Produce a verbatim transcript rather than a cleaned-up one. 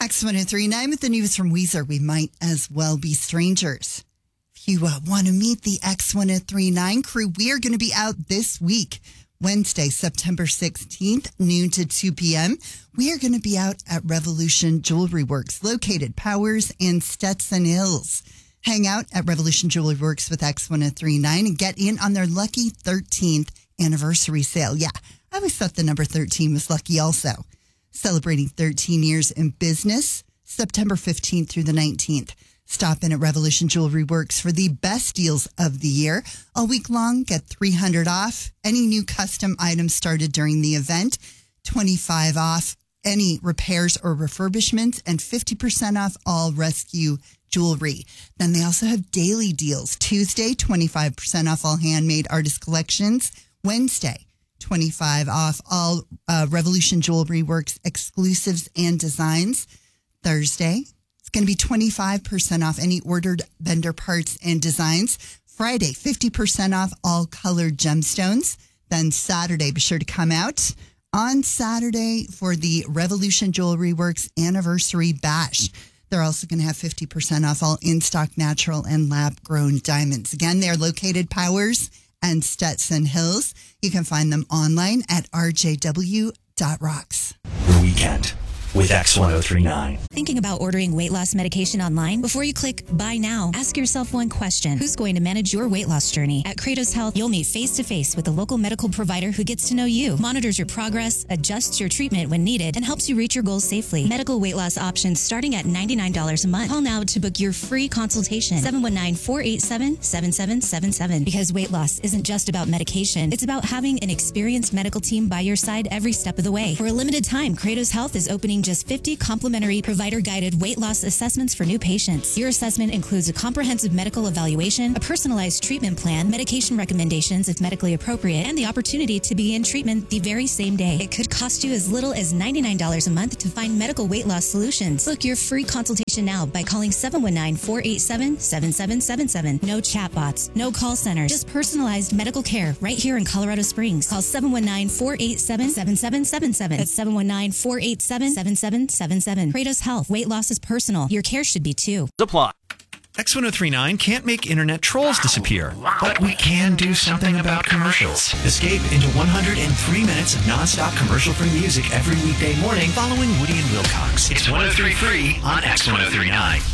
X one oh three point nine with the news from Weezer. We might as well be strangers. If you uh, want to meet the X one oh three point nine crew, we are going to be out this week, Wednesday, September sixteenth, noon to two p.m. We are going to be out at Revolution Jewelry Works, located Powers and Stetson Hills. Hang out at Revolution Jewelry Works with X one oh three point nine and get in on their lucky thirteenth anniversary sale. Yeah, I always thought the number thirteen was lucky also. Celebrating thirteen years in business, September fifteenth through the nineteenth. Stop in at Revolution Jewelry Works for the best deals of the year. All week long, get three hundred off any new custom items started during the event, twenty-five off any repairs or refurbishments, and fifty percent off all rescue jewelry. Then they also have daily deals. Tuesday, twenty-five percent off all handmade artist collections. Wednesday, twenty-five off all uh, Revolution Jewelry Works exclusives and designs. Thursday, it's going to be twenty-five percent off any ordered vendor parts and designs. Friday, fifty percent off all colored gemstones. Then Saturday, be sure to come out on Saturday for the Revolution Jewelry Works Anniversary Bash. They're also going to have fifty percent off all in-stock natural and lab-grown diamonds. Again, they're located Powers and Stetson Hills. You can find them online at r j w dot rocks. The Weekend with X one oh three point nine. Thinking about ordering weight loss medication online? Before you click buy now, ask yourself one question. Who's going to manage your weight loss journey? At Kratos Health, you'll meet face-to-face with a local medical provider who gets to know you, monitors your progress, adjusts your treatment when needed, and helps you reach your goals safely. Medical weight loss options starting at ninety-nine dollars a month. Call now to book your free consultation. seven one nine, four eight seven, seven seven seven seven. Because weight loss isn't just about medication. It's about having an experienced medical team by your side every step of the way. For a limited time, Kratos Health is opening just fifty complimentary provider-guided weight loss assessments for new patients. Your assessment includes a comprehensive medical evaluation, a personalized treatment plan, medication recommendations if medically appropriate, and the opportunity to begin treatment the very same day. It could cost you as little as ninety-nine dollars a month to find medical weight loss solutions. Book your free consultation now by calling seven one nine, four eight seven, seven seven seven seven. No chatbots, no call centers, just personalized medical care right here in Colorado Springs. Call seven one nine, four eight seven, seven seven seven seven. That's seven one nine, four eight seven, seven seven seven seven. Kratos Health. Weight loss is personal. Your care should be too. Apply. X one oh three point nine can't make internet trolls disappear, but we can do something about commercials. Escape into one hundred three minutes of nonstop commercial-free music every weekday morning following Woody and Wilcox. It's one oh three free on X one oh three point nine.